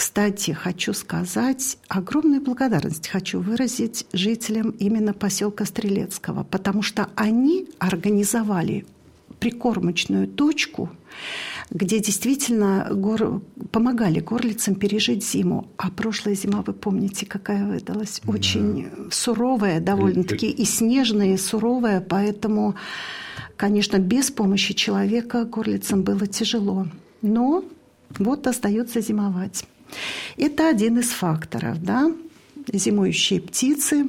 кстати, хочу сказать, огромную благодарность хочу выразить жителям именно поселка Стрелецкого, потому что они организовали прикормочную точку, где действительно помогали горлицам пережить зиму. А прошлая зима, вы помните, какая выдалась? Очень суровая довольно-таки, и снежная, и суровая, поэтому, конечно, без помощи человека горлицам было тяжело. Но вот остается зимовать. Это один из факторов, да? Зимующие птицы.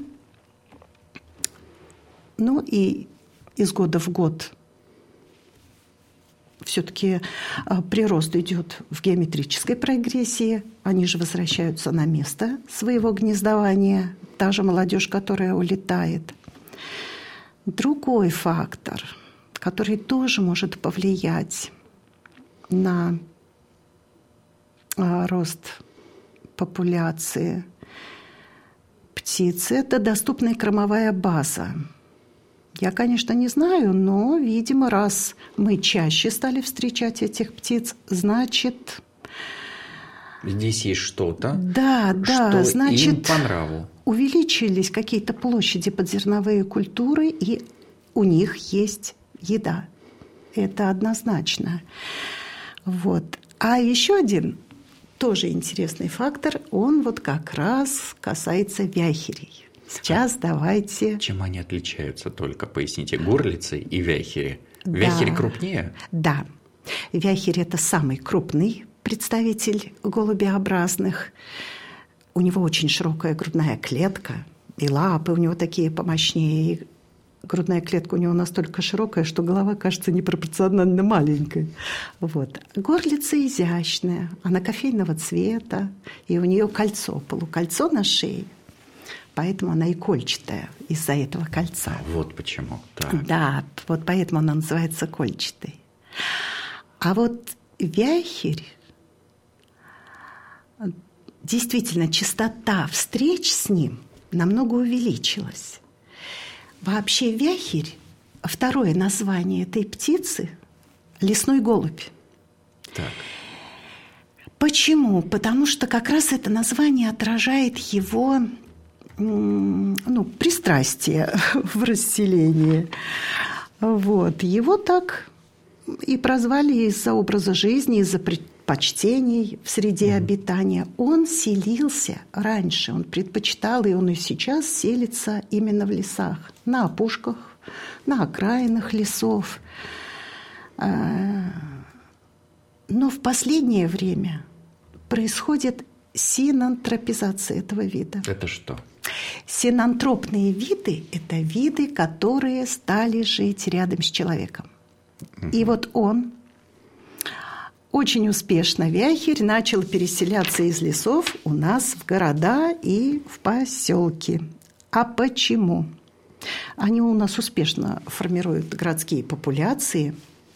Ну и из года в год все-таки прирост идет в геометрической прогрессии. Они же возвращаются на место своего гнездования. Та же молодежь, которая улетает. Другой фактор, который тоже может повлиять на рост популяции птиц, это доступная кормовая база. Я, конечно, не знаю, но, видимо, раз мы чаще стали встречать этих птиц, значит... Здесь есть что-то, что значит, им по нраву. Увеличились какие-то площади под зерновые культуры, и у них есть еда. Это однозначно. Вот. А еще один тоже интересный фактор, он вот как раз касается вяхерей. Сейчас давайте... Чем они отличаются только? Поясните, горлицы и вяхери. Да. Вяхери крупнее? Да. Вяхерь – это самый крупный представитель голубеобразных. У него очень широкая грудная клетка, и лапы у него такие помощнее. И грудная клетка у него настолько широкая, что голова кажется непропорционально маленькой. Вот. Горлица изящная, она кофейного цвета, и у нее кольцо, полукольцо на шее. Поэтому она и кольчатая из-за этого кольца. Вот почему. Так. Да, вот поэтому она называется кольчатой. А вот вяхерь, действительно, частота встреч с ним намного увеличилась. Вообще вяхерь, второе название этой птицы – лесной голубь. Так. Почему? Потому что как раз это название отражает его... пристрастие в расселении. Вот. Его так и прозвали из-за образа жизни, из-за предпочтений в среде обитания. Он селился раньше, он предпочитал, и он и сейчас селится именно в лесах, на опушках, на окраинах лесов. Но в последнее время происходит синантропизация этого вида. Это что? Синантропные виды – это виды, которые стали жить рядом с человеком. И вот он очень успешно, вяхерь, начал переселяться из лесов у нас в города и в поселки. А почему? Они у нас успешно формируют городские популяции.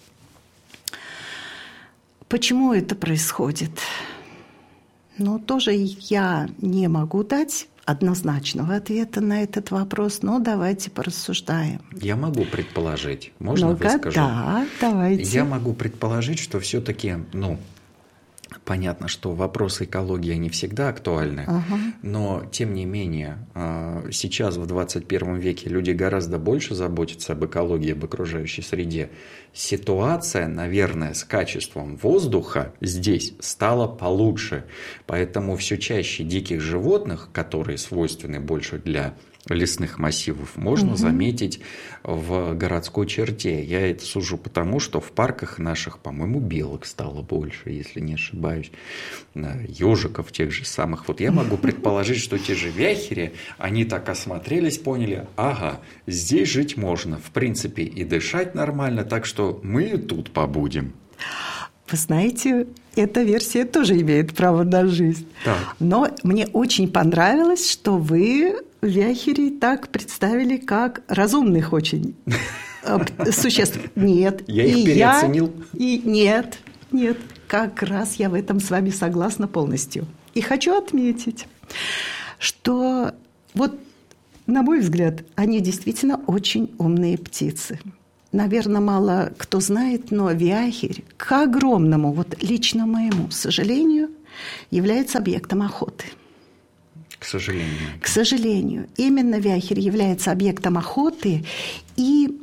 Почему это происходит? Тоже я не могу дать однозначного ответа на этот вопрос, но давайте порассуждаем. Я могу предположить. Можно выскажу? Да, давайте. Я могу предположить, что все-таки, понятно, что вопросы экологии, они всегда актуальны, но, тем не менее, сейчас, в 21 веке, люди гораздо больше заботятся об экологии, об окружающей среде. Ситуация, наверное, с качеством воздуха здесь стала получше, поэтому все чаще диких животных, которые свойственны больше для лесных массивов, можно заметить в городской черте. Я это сужу потому, что в парках наших, по-моему, белок стало больше, если не ошибаюсь, ежиков тех же самых. Вот я могу предположить, что те же вяхери, они так осмотрелись, поняли, здесь жить можно, в принципе, и дышать нормально, так что мы и тут побудем. Вы знаете, эта версия тоже имеет право на жизнь. Так. Но мне очень понравилось, что вы вяхерей так представили, как разумных очень существ. Нет. Я их переоценил. Нет. Как раз я в этом с вами согласна полностью. И хочу отметить, что на мой взгляд, они действительно очень умные птицы. Наверное, мало кто знает, но вяхерь, к огромному, лично моему сожалению, является объектом охоты. К сожалению. К сожалению. Именно вяхерь является объектом охоты. И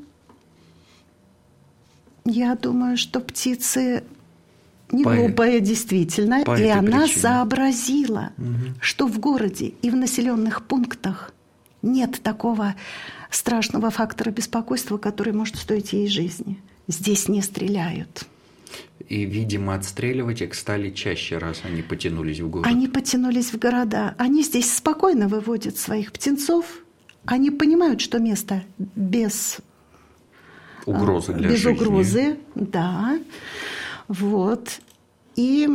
я думаю, что птицы не глупая, действительно. И она сообразила, что в городе и в населенных пунктах нет такого страшного фактора беспокойства, который может стоить ей жизни. Здесь не стреляют. И, видимо, отстреливать их стали чаще, раз они потянулись в город. Они потянулись в города. Они здесь спокойно выводят своих птенцов. Они понимают, что место без угрозы для без жизни. Без угрозы, да. Вот. И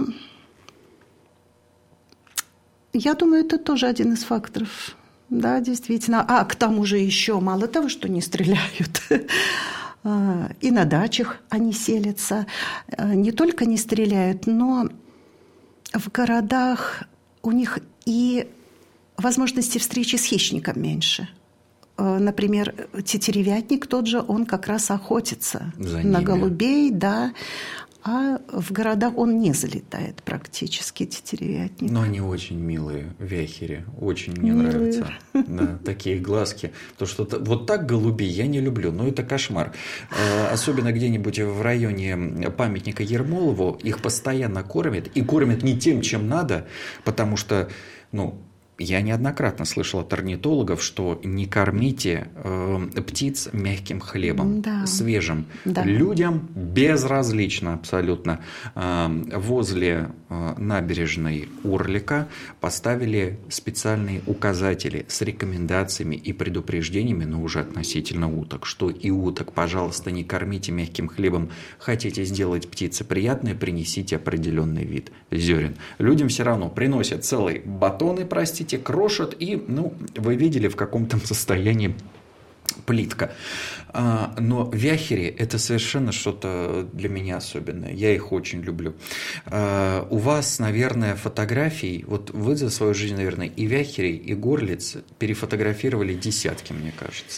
я думаю, это тоже один из факторов. Да, действительно. А к тому же еще мало того, что не стреляют, и на дачах они селятся. Не только не стреляют, но в городах у них и возможности встречи с хищником меньше. Например, тетеревятник тот же, он как раз охотится на голубей, да, а в городах он не залетает практически, тетеревятник. Но они очень милые, вяхери, очень мне нравятся. Да, такие глазки. Потому что вот так голубей я не люблю, но это кошмар. Особенно где-нибудь в районе памятника Ермолову их постоянно кормят. И кормят не тем, чем надо, потому что, я неоднократно слышал от орнитологов, что не кормите птиц мягким хлебом, свежим. Да. Людям безразлично абсолютно. Возле набережной Орлика поставили специальные указатели с рекомендациями и предупреждениями, но уже относительно уток, что и уток, пожалуйста, не кормите мягким хлебом. Хотите сделать птице приятное, принесите определенный вид зерен. Людям все равно приносят целые батоны, крошат, и, вы видели, в каком-то состоянии плитка. Но вяхери – это совершенно что-то для меня особенное. Я их очень люблю. У вас, наверное, фотографий, вот вы за свою жизнь, наверное, и вяхерей, и горлиц перефотографировали десятки, мне кажется.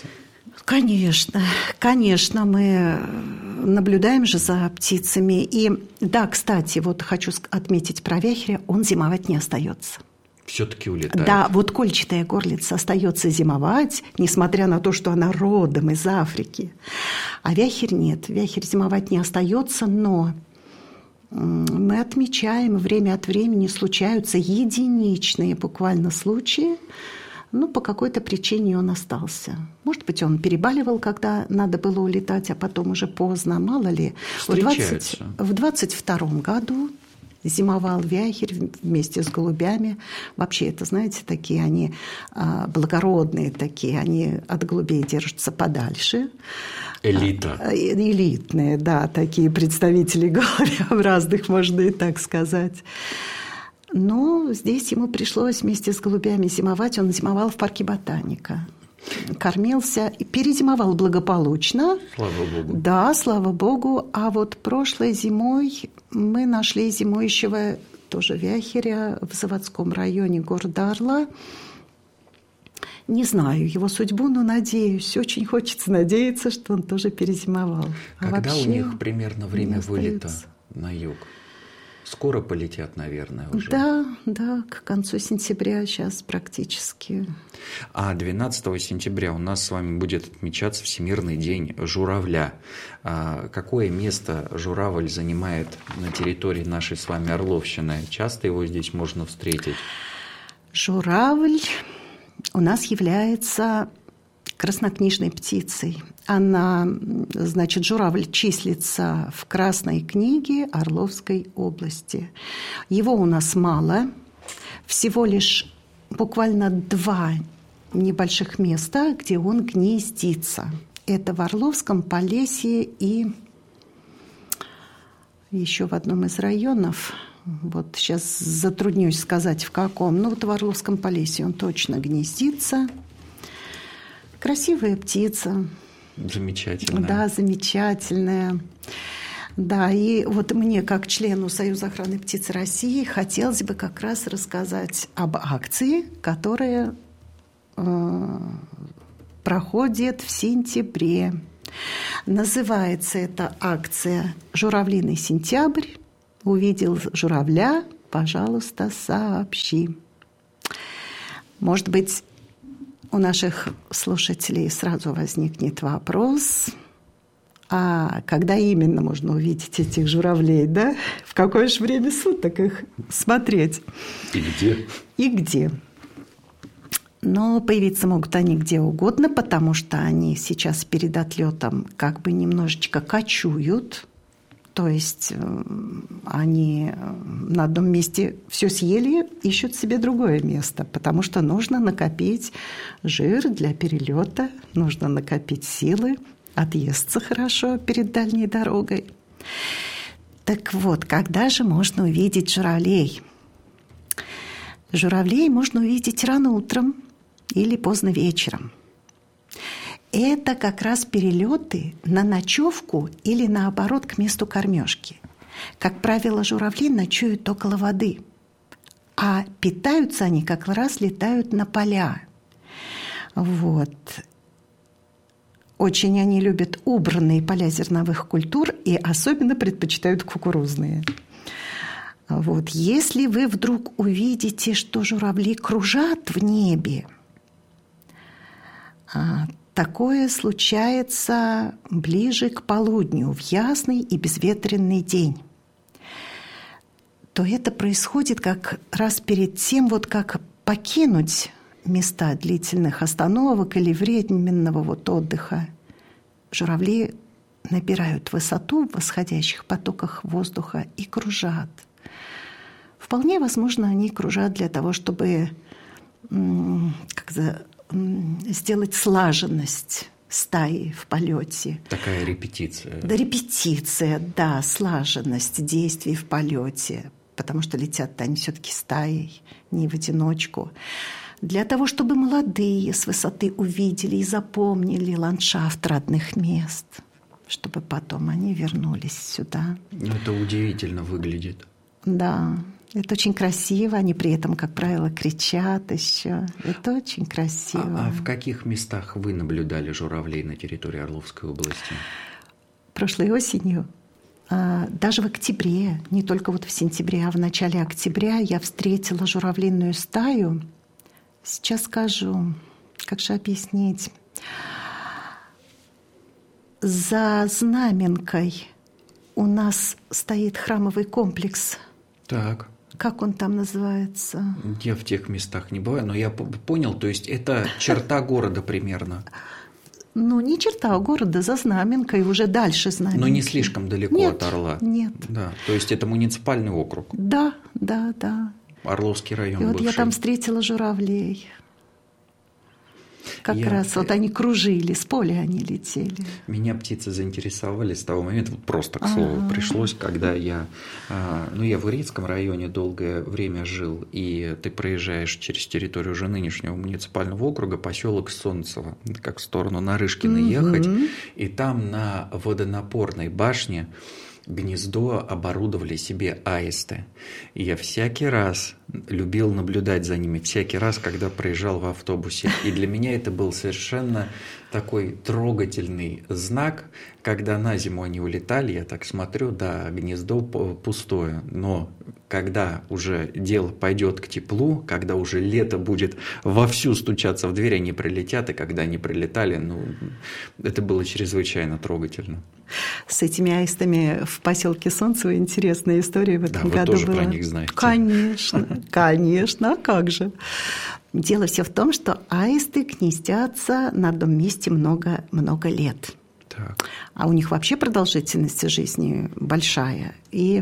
Конечно, мы наблюдаем же за птицами. И да, кстати, вот хочу отметить про вяхеря, он зимовать не остается. Все-таки улетает. Да, вот кольчатая горлица остается зимовать, несмотря на то, что она родом из Африки. А вяхерь нет. Вяхерь зимовать не остается, но мы отмечаем, время от времени случаются единичные буквально случаи, по какой-то причине он остался. Может быть, он перебаливал, когда надо было улетать, а потом уже поздно, мало ли. В 22-м году зимовал вяхерь вместе с голубями. Вообще, это, знаете, такие они благородные такие, они от голубей держатся подальше. Элита. Элитные, да, такие представители голубеобразных, можно и так сказать. Но здесь ему пришлось вместе с голубями зимовать. Он зимовал в парке Ботаника. Кормился и перезимовал благополучно. Слава Богу. Да, слава Богу. А вот прошлой зимой мы нашли зимующего тоже вяхеря в заводском районе города Орла. Не знаю его судьбу, но надеюсь. Очень хочется надеяться, что он тоже перезимовал. Когда у них примерно время вылета на юг? Скоро полетят, наверное, уже. Да, к концу сентября сейчас практически. А 12 сентября у нас с вами будет отмечаться Всемирный день журавля. Какое место журавль занимает на территории нашей с вами Орловщины? Часто его здесь можно встретить? Журавль у нас является краснокнижной птицей. Она, журавль числится в Красной книге Орловской области. Его у нас мало, всего лишь буквально 2 небольших места, где он гнездится. Это в Орловском Полесье и еще в одном из районов. Вот сейчас затруднюсь сказать, в каком. В Орловском Полесье он точно гнездится. Красивая птица. Замечательная. Да, замечательная. Да, и вот мне, как члену Союза охраны птиц России, хотелось бы как раз рассказать об акции, которая проходит в сентябре. Называется эта акция «Журавлиный сентябрь». Увидел журавля, пожалуйста, сообщи. Может быть, у наших слушателей сразу возникнет вопрос, а когда именно можно увидеть этих журавлей, да? В какое же время суток их смотреть? И где? И где? Но появиться могут они где угодно, потому что они сейчас перед отлетом как бы немножечко кочуют. То есть они на одном месте все съели, ищут себе другое место, потому что нужно накопить жир для перелета, нужно накопить силы, отъесться хорошо перед дальней дорогой. Так вот, когда же можно увидеть журавлей? Журавлей можно увидеть рано утром или поздно вечером. Это как раз перелеты на ночевку или наоборот к месту кормежки. Как правило, журавли ночуют около воды, а питаются они как раз летают на поля. Вот. Очень они любят убранные поля зерновых культур и особенно предпочитают кукурузные. Вот. Если вы вдруг увидите, что журавли кружат в небе, такое случается ближе к полудню, в ясный и безветренный день, то это происходит как раз перед тем, вот как покинуть места длительных остановок или временного вот отдыха. Журавли набирают высоту в восходящих потоках воздуха и кружат. Вполне возможно, они кружат для того, чтобы сделать слаженность стаи в полете. Такая репетиция. Да, репетиция, да, слаженность действий в полете, потому что летят они все-таки стаей, не в одиночку. Для того, чтобы молодые с высоты увидели и запомнили ландшафт родных мест, чтобы потом они вернулись сюда. Это удивительно выглядит. Да. Это очень красиво, они при этом, как правило, кричат еще. Это очень красиво. А в каких местах вы наблюдали журавлей на территории Орловской области? Прошлой осенью, даже в октябре, не только вот в сентябре, а в начале октября я встретила журавлиную стаю. Сейчас скажу, как же объяснить. За Знаменкой у нас стоит храмовый комплекс. Так. Как он там называется? Я в тех местах не бываю, но я понял, то есть это черта города примерно. Ну, не черта города, за Знаменкой, уже дальше Знаменки. Но не слишком далеко нет, от Орла. Нет. Да, то есть это муниципальный округ. Да. Орловский район И вот бывший. я там встретила журавлей. Как раз вот они кружили, с поля они летели. Меня птицы заинтересовали с того момента, вот просто к слову пришлось, когда я в Урицком районе долгое время жил, и ты проезжаешь через территорию уже нынешнего муниципального округа, поселок Солнцево, как в сторону Нарышкина ехать, и там на водонапорной башне гнездо оборудовали себе аисты. И я всякий раз любил наблюдать за ними, всякий раз, когда проезжал в автобусе. И для меня это был совершенно такой трогательный знак, когда на зиму они улетали, я так смотрю, да, гнездо пустое. Но когда уже дело пойдет к теплу, когда уже лето будет вовсю стучаться в дверь, они прилетят, и когда они прилетали, это было чрезвычайно трогательно. С этими аистами в поселке Солнцево интересная история в этом году была. Вы тоже про них знаете. Конечно, а как же? Дело все в том, что аисты гнездятся на одном месте много лет. Так. А у них вообще продолжительность жизни большая.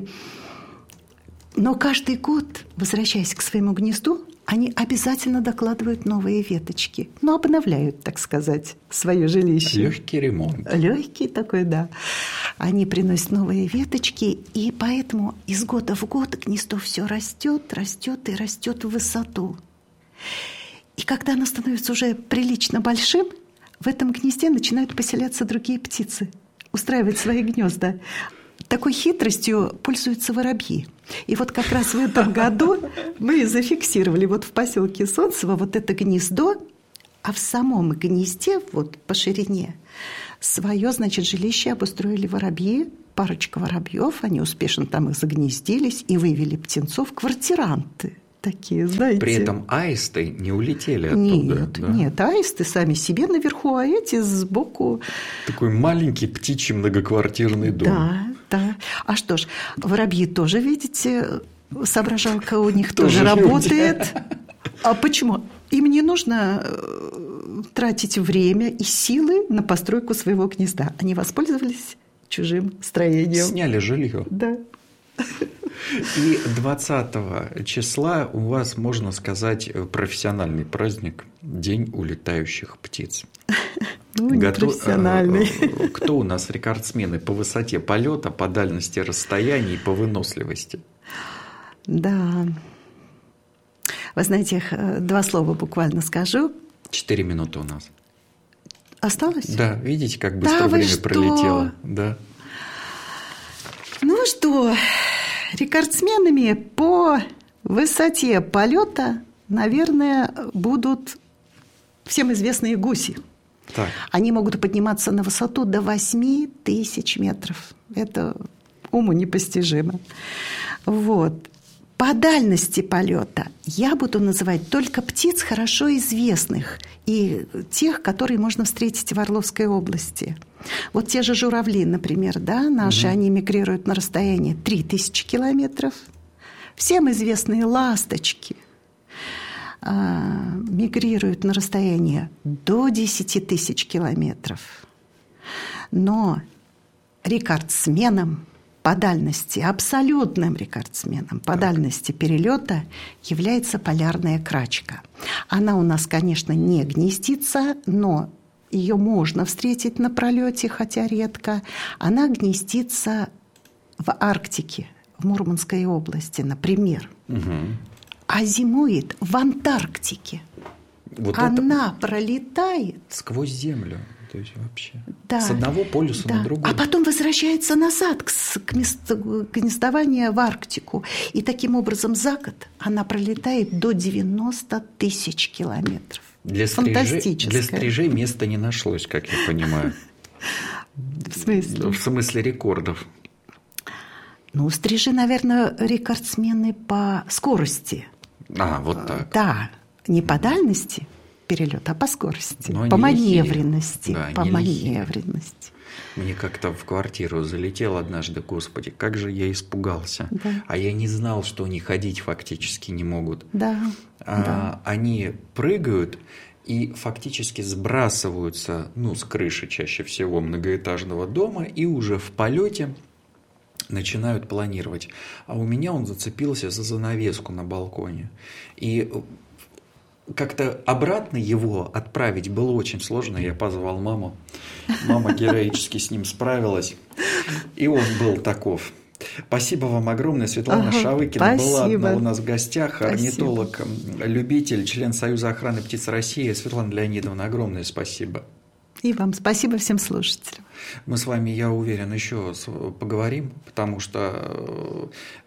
Но каждый год, возвращаясь к своему гнезду, они обязательно докладывают новые веточки. Обновляют, так сказать, свое жилище. Легкий ремонт. Легкий такой, да. Они приносят новые веточки, и поэтому из года в год гнездо все растет в высоту. И когда оно становится уже прилично большим, в этом гнезде начинают поселяться другие птицы, устраивать свои гнезда. Такой хитростью пользуются воробьи. И вот как раз в этом году мы зафиксировали вот в поселке Солнцево вот это гнездо, а в самом гнезде, вот по ширине, свое, значит, жилище обустроили воробьи, парочка воробьев, они успешно там и загнездились, и вывели птенцов квартиранты. Такие, знаете. При этом аисты не улетели оттуда. Нет, аисты сами себе наверху, а эти сбоку. Такой маленький птичий многоквартирный дом. Да. А что ж, воробьи тоже, видите, соображалка у них тоже работает. А почему? Им не нужно тратить время и силы на постройку своего гнезда. Они воспользовались чужим строением. Сняли жилье. Да. И 20 числа у вас, можно сказать, профессиональный праздник – День улетающих птиц. Не профессиональный. Кто у нас рекордсмены по высоте полета, по дальности расстояний, по выносливости? Да. Вы знаете, 2 слова буквально скажу. 4 минуты у нас. Осталось? Да, видите, как быстро время пролетело. Да. Ну что, рекордсменами по высоте полета, наверное, будут всем известные гуси. Так. Они могут подниматься на высоту до 8000 метров. Это уму непостижимо. Вот. По дальности полета я буду называть только птиц хорошо известных и тех, которые можно встретить в Орловской области. Вот те же журавли, например, да, наши, они мигрируют на расстояние 3000 километров. Всем известные ласточки мигрируют на расстояние до 10 тысяч километров. Но рекордсменом по дальности, абсолютным рекордсменом по дальности перелета является полярная крачка. Она у нас, конечно, не гнездится, но ее можно встретить на пролете, хотя редко. Она гнездится в Арктике, в Мурманской области, например. А зимует в Антарктике. Вот она пролетает сквозь землю. То есть вообще да, с одного полюса на другой. А потом возвращается назад к месту гнездования в Арктику. И таким образом за год она пролетает до 90 тысяч километров. Для стрижей места не нашлось, как я понимаю. В смысле? В смысле рекордов. Ну, стрижи, наверное, рекордсмены по скорости. Вот так. Да, не по дальности перелет, а по скорости, по маневренности. Да, по маневренности. Мне как-то в квартиру залетел однажды, господи, как же я испугался. Да. А я не знал, что они ходить фактически не могут. Да. Да. Они прыгают и фактически сбрасываются, с крыши чаще всего многоэтажного дома, и уже в полете начинают планировать. А у меня он зацепился за занавеску на балконе. И как-то обратно его отправить было очень сложно. Я позвал маму. Мама героически с ним справилась. И он был таков. Спасибо вам огромное. Светлана Шавыкина была у нас в гостях. Орнитолог, любитель, член Союза охраны птиц России. Светлана Леонидовна, огромное спасибо. И вам спасибо, всем слушателям. Мы с вами, я уверен, еще поговорим, потому что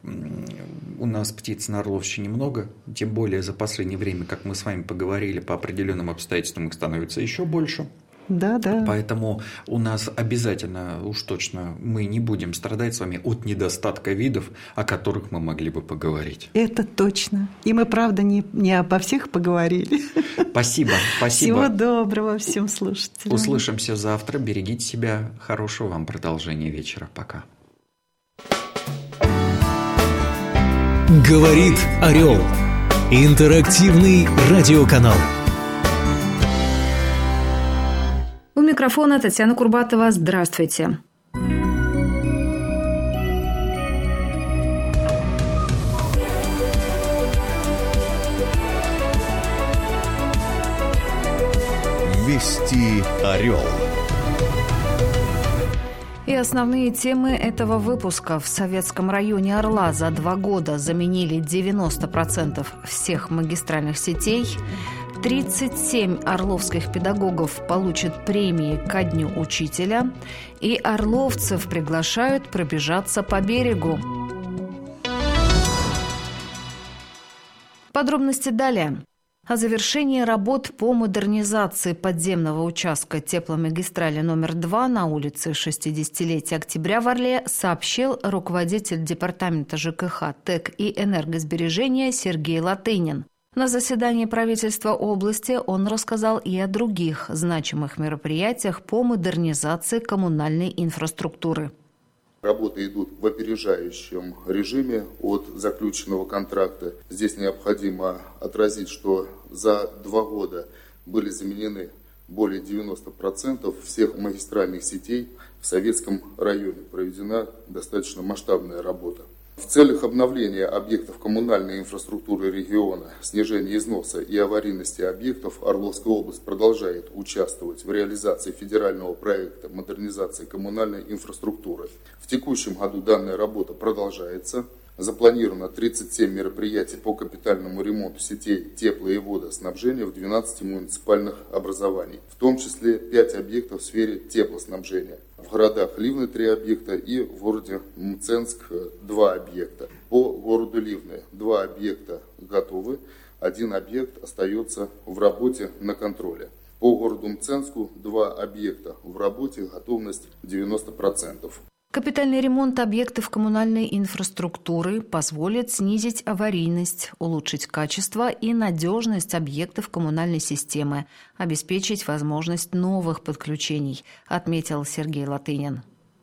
у нас птиц на Орловщине много, тем более за последнее время, как мы с вами поговорили, по определенным обстоятельствам их становится еще больше. Да. Поэтому у нас обязательно, уж точно, мы не будем страдать с вами от недостатка видов, о которых мы могли бы поговорить. Это точно. И мы, правда, не обо всех поговорили. Спасибо. Всего доброго всем слушателям. Услышимся завтра. Берегите себя. Хорошего вам продолжения вечера. Пока. Говорит Орел. Интерактивный радиоканал. У микрофона Татьяна Курбатова. Здравствуйте. Вести Орел. И основные темы этого выпуска. В Советском районе Орла за 2 года заменили 90% всех магистральных сетей. 37 орловских педагогов получат премии ко Дню учителя. И орловцев приглашают пробежаться по берегу. Подробности далее. О завершении работ по модернизации подземного участка тепломагистрали номер 2 на улице 60-летия октября в Орле сообщил руководитель департамента ЖКХ, ТЭК и энергосбережения Сергей Латынин. На заседании правительства области он рассказал и о других значимых мероприятиях по модернизации коммунальной инфраструктуры. Работы идут в опережающем режиме от заключенного контракта. Здесь необходимо отразить, что за 2 года были заменены более 90% всех магистральных сетей в Советском районе. Проведена достаточно масштабная работа. В целях обновления объектов коммунальной инфраструктуры региона, снижения износа и аварийности объектов Орловская область продолжает участвовать в реализации федерального проекта модернизации коммунальной инфраструктуры. В текущем году данная работа продолжается. Запланировано 37 мероприятий по капитальному ремонту сетей тепло- и водоснабжения в 12 муниципальных образованиях, в том числе 5 объектов в сфере теплоснабжения. В городах Ливны 3 объекта и в городе Мценск 2 объекта. По городу Ливны 2 объекта готовы, 1 объект остается в работе на контроле. По городу Мценску 2 объекта в работе, готовность 90%. Капитальный ремонт объектов коммунальной инфраструктуры позволит снизить аварийность, улучшить качество и надежность объектов коммунальной системы, обеспечить возможность новых подключений, отметил Сергей Латынин.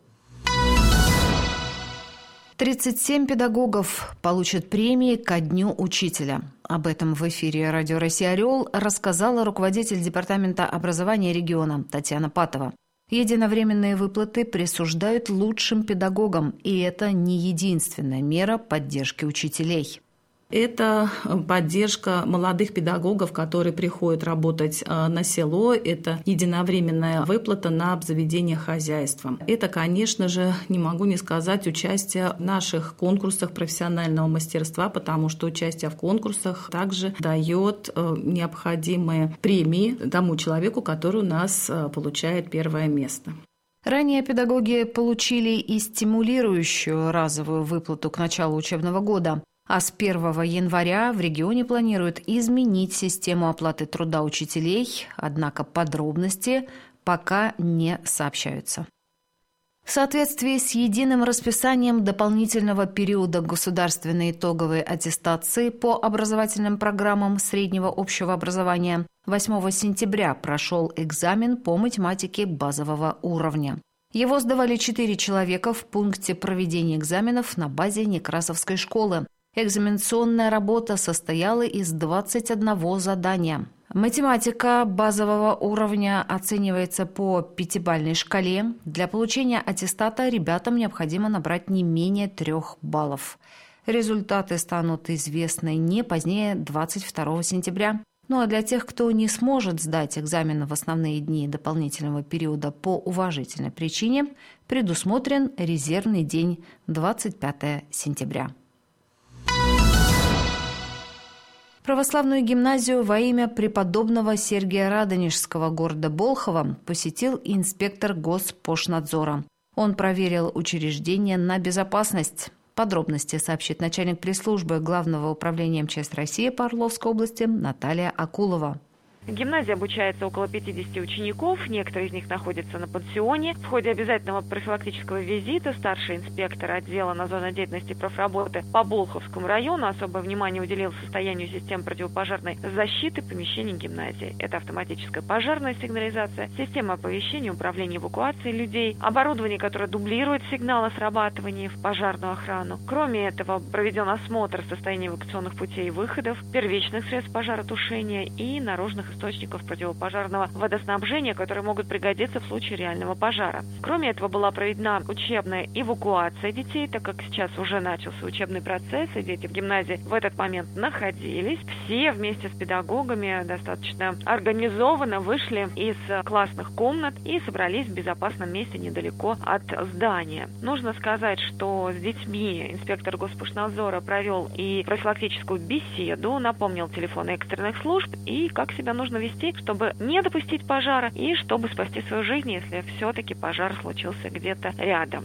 37 педагогов получат премии ко Дню учителя. Об этом в эфире «Радио Россия Орел» рассказала руководитель Департамента образования региона Татьяна Патова. Единовременные выплаты присуждают лучшим педагогам, и это не единственная мера поддержки учителей. Это поддержка молодых педагогов, которые приходят работать на село. Это единовременная выплата на обзаведение хозяйством. Это, конечно же, не могу не сказать, участие в наших конкурсах профессионального мастерства, потому что участие в конкурсах также дает необходимые премии тому человеку, который у нас получает первое место. Ранее педагоги получили и стимулирующую разовую выплату к началу учебного года. А с 1 января в регионе планируют изменить систему оплаты труда учителей, однако подробности пока не сообщаются. В соответствии с единым расписанием дополнительного периода государственной итоговой аттестации по образовательным программам среднего общего образования 8 сентября прошел экзамен по математике базового уровня. Его сдавали 4 человека в пункте проведения экзаменов на базе Некрасовской школы. Экзаменационная работа состояла из 21 задания. Математика базового уровня оценивается по 5-бальной шкале. Для получения аттестата ребятам необходимо набрать не менее 3 баллов. Результаты станут известны не позднее 22 сентября. Ну а для тех, кто не сможет сдать экзамен в основные дни дополнительного периода по уважительной причине, предусмотрен резервный день 25 сентября. Православную гимназию во имя преподобного Сергия Радонежского города Болхова посетил инспектор Госпошнадзора. Он проверил учреждение на безопасность. Подробности сообщит начальник пресс-службы Главного управления МЧС России по Орловской области Наталья Акулова. В гимназии обучается около 50 учеников, некоторые из них находятся на пансионе. В ходе обязательного профилактического визита старший инспектор отдела надзорной деятельности профработы по Болховскому району особое внимание уделил состоянию систем противопожарной защиты помещений гимназии. Это автоматическая пожарная сигнализация, система оповещения, управления эвакуацией людей, оборудование, которое дублирует сигналы срабатывания в пожарную охрану. Кроме этого, проведен осмотр состояния эвакуационных путей и выходов, первичных средств пожаротушения и наружных источников противопожарного водоснабжения, которые могут пригодиться в случае реального пожара. Кроме этого, была проведена учебная эвакуация детей, так как сейчас уже начался учебный процесс, и дети в гимназии в этот момент находились. Все вместе с педагогами достаточно организованно вышли из классных комнат и собрались в безопасном месте недалеко от здания. Нужно сказать, что с детьми инспектор Госпошнадзора провел и профилактическую беседу, напомнил телефоны экстренных служб и как себя нужно вести, чтобы не допустить пожара и чтобы спасти свою жизнь, если все-таки пожар случился где-то рядом.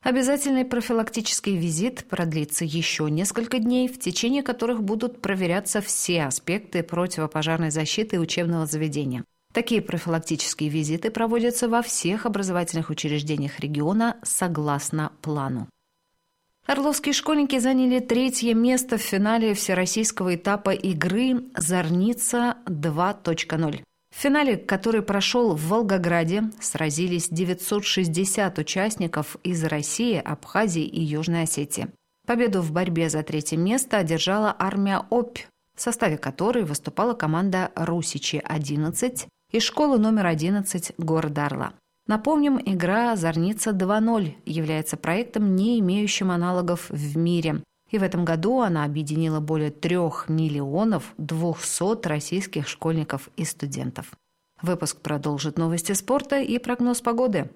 Обязательный профилактический визит продлится еще несколько дней, в течение которых будут проверяться все аспекты противопожарной защиты учебного заведения. Такие профилактические визиты проводятся во всех образовательных учреждениях региона согласно плану. Орловские школьники заняли 3-е место в финале всероссийского этапа игры «Зорница 2.0». В финале, который прошел в Волгограде, сразились 960 участников из России, Абхазии и Южной Осетии. Победу в борьбе за 3-е место одержала армия Обь, в составе которой выступала команда «Русичи-11» и школа номер 11 города Орла. Напомним, игра «Зорница 2.0» является проектом, не имеющим аналогов в мире. И в этом году она объединила более 3 200 российских школьников и студентов. Выпуск продолжит новости спорта и прогноз погоды.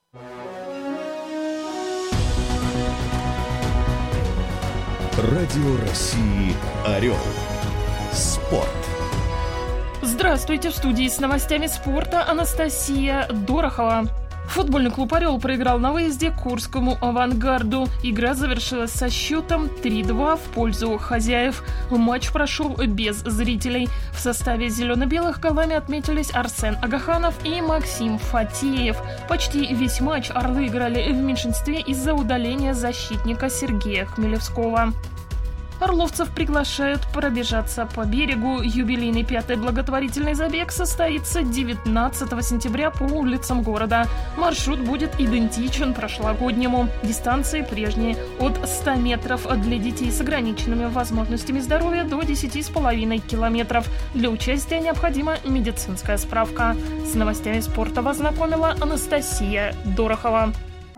Радио России «Орел». Спорт. Здравствуйте, в студии с новостями спорта Анастасия Дорохова. Футбольный клуб «Орел» проиграл на выезде Курскому «Авангарду». Игра завершилась со счетом 3-2 в пользу хозяев. Матч прошел без зрителей. В составе зелено-белых голами отметились Арсен Агаханов и Максим Фатеев. Почти весь матч «Орлы» играли в меньшинстве из-за удаления защитника Сергея Хмелевского. Орловцев приглашают пробежаться по берегу. Юбилейный 5-й благотворительный забег состоится 19 сентября по улицам города. Маршрут будет идентичен прошлогоднему. Дистанции прежние – от 100 метров для детей с ограниченными возможностями здоровья до 10,5 километров. Для участия необходима медицинская справка. С новостями спорта вас знакомила Анастасия Дорохова.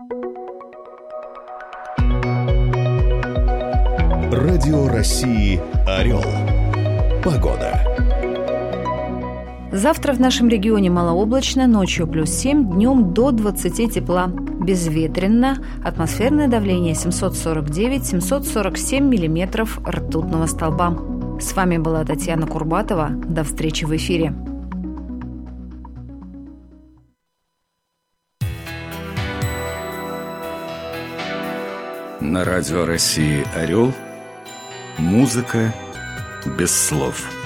Радио России «Орел». Погода. Завтра в нашем регионе малооблачно, ночью +7, днем до 20 тепла. Безветренно, атмосферное давление 749-747 миллиметров ртутного столба. С вами была Татьяна Курбатова. До встречи в эфире. На Радио России «Орел» музыка без слов.